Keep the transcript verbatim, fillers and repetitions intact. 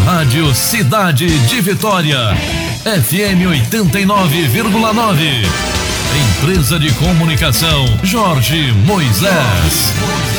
Rádio Cidade de Vitória, F M oitenta e nove vírgula nove. Empresa de Comunicação Jorge Moisés.